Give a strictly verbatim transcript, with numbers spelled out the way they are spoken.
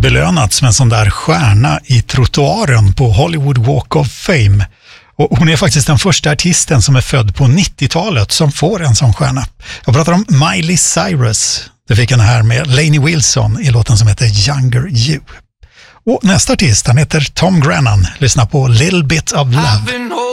belönats med en sån där stjärna i trottoaren på Hollywood Walk of Fame. Och hon är faktiskt den första artisten som är född på nittiotalet som får en sån stjärna. Jag pratar om Miley Cyrus. Det fick henne här med Lainey Wilson i låten som heter Younger You. Och nästa artist, han heter Tom Grennan. Lyssna på Little Bit of Love.